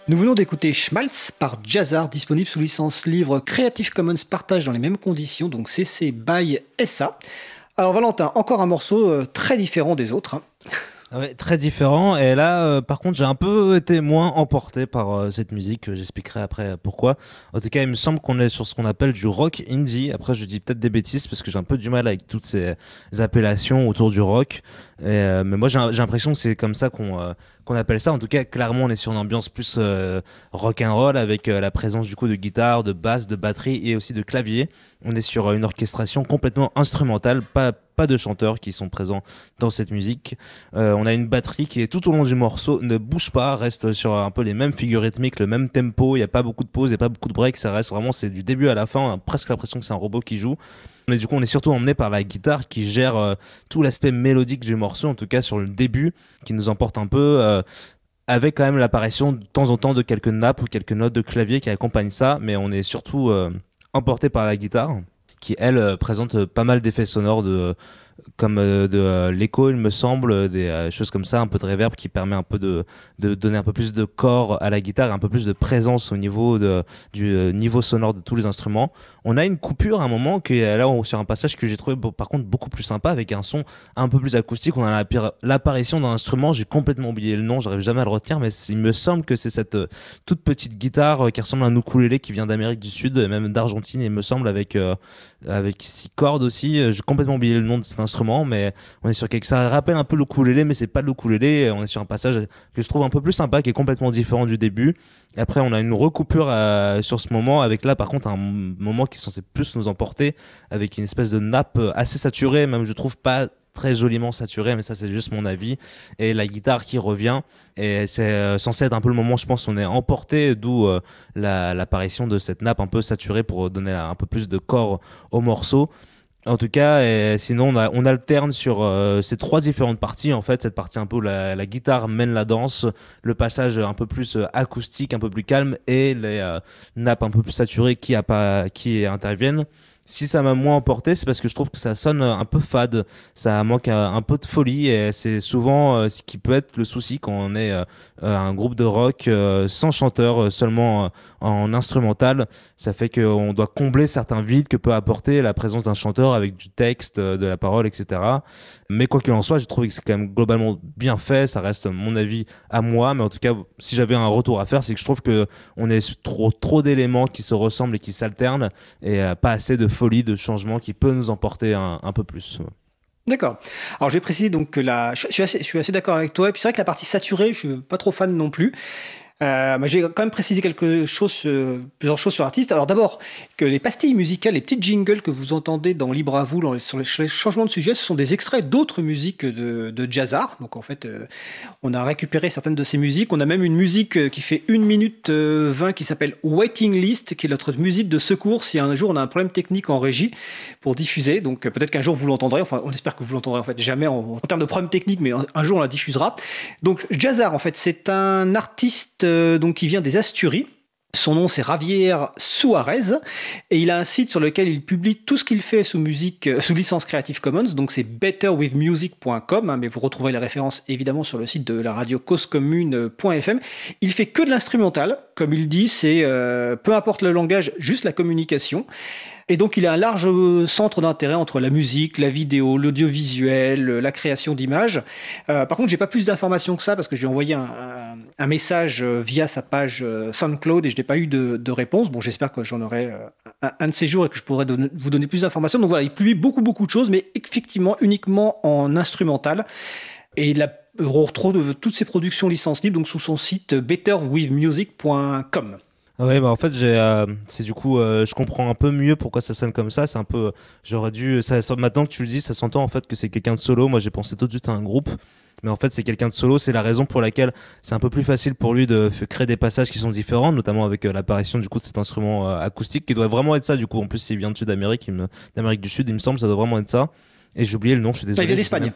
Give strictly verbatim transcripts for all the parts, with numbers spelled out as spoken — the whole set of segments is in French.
Nous venons d'écouter Schmaltz par Jazzar, disponible sous licence livre Creative Commons partage dans les mêmes conditions, donc C C by S A. Alors Valentin, encore un morceau euh, très différent des autres. Hein. Ah ouais, très différent. Et là, euh, par contre, j'ai un peu été moins emporté par euh, cette musique. J'expliquerai après pourquoi. En tout cas, il me semble qu'on est sur ce qu'on appelle du rock indie. Après, je dis peut-être des bêtises parce que j'ai un peu du mal avec toutes ces appellations autour du rock. Et, euh, mais moi, j'ai, j'ai l'impression que c'est comme ça qu'on euh, qu'on appelle ça. En tout cas, clairement, on est sur une ambiance plus euh, rock and roll avec euh, la présence du coup de guitare, de basse, de batterie et aussi de clavier. On est sur une orchestration complètement instrumentale, pas pas de chanteurs qui sont présents dans cette musique. Euh, on a une batterie qui est tout au long du morceau, ne bouge pas, reste sur un peu les mêmes figures rythmiques, le même tempo, il n'y a pas beaucoup de pauses, il n'y a pas beaucoup de breaks, ça reste vraiment, c'est du début à la fin, on a presque l'impression que c'est un robot qui joue. Mais du coup, on est surtout emmené par la guitare qui gère euh, tout l'aspect mélodique du morceau, en tout cas sur le début, qui nous emporte un peu... Euh, avec quand même l'apparition de temps en temps de quelques nappes ou quelques notes de clavier qui accompagnent ça, mais on est surtout euh, emporté par la guitare qui elle euh, présente euh, pas mal d'effets sonores de comme euh, de euh, l'écho il me semble, des euh, choses comme ça, un peu de reverb qui permet un peu de de donner un peu plus de corps à la guitare, un peu plus de présence au niveau de du euh, niveau sonore de tous les instruments. On a une coupure à un moment qui est là on- sur un passage que j'ai trouvé bon, par contre beaucoup plus sympa avec un son un peu plus acoustique. On a la- l'apparition d'un instrument, j'ai complètement oublié le nom, j'arrive jamais à le retenir, mais il me semble que c'est cette euh, toute petite guitare euh, qui ressemble à un ukulélé qui vient d'Amérique du Sud et même d'Argentine, il me semble, avec euh, avec six cordes aussi. Euh, J'ai complètement oublié le nom de cet instrument, mais on est sur quelque ça rappelle un peu le ukulélé, mais c'est pas le ukulélé. On est sur un passage que je trouve un peu plus sympa, qui est complètement différent du début. Et après, on a une recoupure euh, sur ce moment, avec là par contre un moment qui est censé plus nous emporter, avec une espèce de nappe assez saturée, même je trouve pas très joliment saturé, mais ça c'est juste mon avis, et la guitare qui revient, et c'est euh, censé être un peu le moment, je pense, où on est emporté, d'où euh, la- l'apparition de cette nappe un peu saturée pour donner un peu plus de corps au morceau. En tout cas, et sinon on, a- on alterne sur euh, ces trois différentes parties, en fait, cette partie un peu où la, la guitare mène la danse, le passage un peu plus euh, acoustique, un peu plus calme, et les euh, nappes un peu plus saturées qui, a pas, qui interviennent. Si ça m'a moins emporté, c'est parce que je trouve que ça sonne euh, un peu fade, ça manque un, un peu de folie, et c'est souvent euh, ce qui peut être le souci quand on est euh, euh, un groupe de rock euh, sans chanteur, euh, seulement euh, en instrumental. Ça fait qu'on doit combler certains vides que peut apporter la présence d'un chanteur avec du texte, euh, de la parole, et cetera. Mais quoi qu'il en soit, j'ai trouvé que c'est quand même globalement bien fait, ça reste mon avis à moi, mais en tout cas, si j'avais un retour à faire, c'est que je trouve que on est trop, trop d'éléments qui se ressemblent et qui s'alternent, et euh, pas assez de folie, de changement qui peut nous emporter un, un peu plus. D'accord. Alors je vais préciser donc que la... je suis assez, je suis assez d'accord avec toi. Et puis c'est vrai que la partie saturée, je suis pas trop fan non plus. Euh, mais j'ai quand même précisé quelque chose, euh, plusieurs choses sur l'artiste. Alors d'abord, que les pastilles musicales, les petites jingles que vous entendez dans Libre à vous, dans les- sur les, sur les changements de sujet, ce sont des extraits d'autres musiques de, de Jazzar. Donc en fait, euh, on a récupéré certaines de ces musiques. On a même une musique euh, qui fait une minute euh, vingt qui s'appelle Waiting List, qui est notre musique de secours si un jour on a un problème technique en régie pour diffuser. Donc euh, peut-être qu'un jour vous l'entendrez. Enfin, on espère que vous l'entendrez en fait jamais en, en termes de problème technique, mais un, un jour on la diffusera. Donc Jazzar, en fait, c'est un artiste euh, donc, qui vient des Asturies. Son nom, c'est Javier Suarez, et il a un site sur lequel il publie tout ce qu'il fait sous musique, euh, sous licence Creative Commons, donc c'est better with music point com, hein, mais vous retrouverez les références évidemment sur le site de la radio cause commune point f m. Il fait que de l'instrumental, comme il dit, c'est euh, peu importe le langage, juste la communication. Et donc, il a un large euh, centre d'intérêt entre la musique, la vidéo, l'audiovisuel, euh, la création d'images. Euh, par contre, j'ai pas plus d'informations que ça parce que j'ai envoyé un, un- un message euh, via sa page euh, SoundCloud et je n'ai pas eu de, de réponse. Bon, j'espère que j'en aurai euh, un, un de ces jours et que je pourrai donner- vous donner plus d'informations. Donc voilà, il publie beaucoup, beaucoup de choses, mais effectivement uniquement en instrumental. Et il a, on retrouve toutes ses productions licences libres donc sous son site better with music point com. Ouais, bah en fait, j'ai, euh, c'est du coup, euh, je comprends un peu mieux pourquoi ça sonne comme ça. C'est un peu, j'aurais dû, ça, ça- maintenant que tu le dis, ça s'entend en fait que c'est quelqu'un de solo. Moi, j'ai pensé tout de suite à un groupe, mais en fait, c'est quelqu'un de solo. C'est la raison pour laquelle c'est un peu plus facile pour lui de f- créer des passages qui sont différents, notamment avec euh, l'apparition du coup de cet instrument euh, acoustique qui doit vraiment être ça. Du coup, en plus, s'il vient de Sud-Amérique, il me- d'Amérique du Sud, il me semble, ça doit vraiment être ça. Et j'ai oublié le nom, je suis Ça, il désolé. vient je sais d'Espagne. même-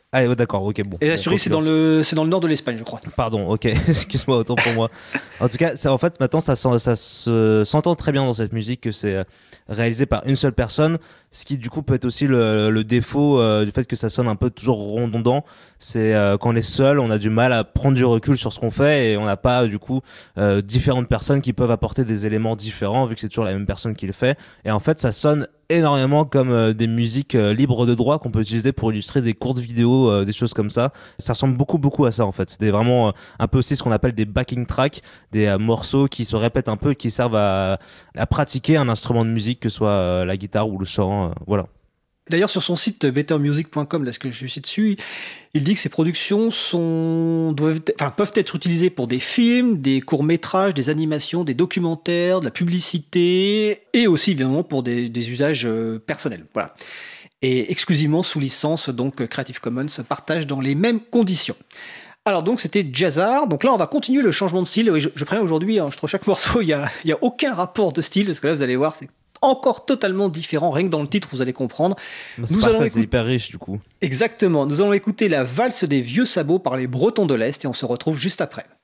Ah ouais, d'accord, ok, bon. Et Bon, l'Asturie, quoi c'est qu'il en dans le, c'est dans le nord de l'Espagne, je crois. Pardon, ok, excuse-moi, autant pour moi. En tout cas, ça, en fait, maintenant, ça, s'en- ça se- s'entend très bien dans cette musique que c'est euh, réalisé par une seule personne, ce qui du coup peut être aussi le, le défaut euh, du fait que ça sonne un peu toujours redondant. C'est euh, quand on est seul, on a du mal à prendre du recul sur ce qu'on fait et on n'a pas du coup euh, différentes personnes qui peuvent apporter des éléments différents vu que c'est toujours la même personne qui le fait. Et en fait, ça sonne énormément comme euh, des musiques euh, libres de droit qu'on peut utiliser pour illustrer des courtes vidéos, euh, des choses comme ça. Ça ressemble beaucoup beaucoup à ça en fait. C'était vraiment euh, un peu aussi ce qu'on appelle des backing tracks, des euh, morceaux qui se répètent un peu et qui servent à, à pratiquer un instrument de musique, que ce soit euh, la guitare ou le chant. euh, voilà. D'ailleurs, sur son site better music point com, là, ce que je suis dessus, il dit que ces productions sont, doivent, enfin, peuvent être utilisées pour des films, des courts-métrages, des animations, des documentaires, de la publicité, et aussi, évidemment, pour des, des usages euh, personnels. Voilà. Et exclusivement sous licence, donc Creative Commons partage dans les mêmes conditions. Alors donc c'était Jazzar, donc là on va continuer le changement de style. Oui, je, je préviens aujourd'hui, hein, je trouve chaque morceau, il n'y a, il y a aucun rapport de style, parce que là vous allez voir, c'est encore totalement différent, rien que dans le titre vous allez comprendre. Bah, c'est Nous parfait, allons c'est écouter... hyper riche du coup. Exactement, nous allons écouter la valse des vieux sabots par les Bretons de l'Est et on se retrouve juste après.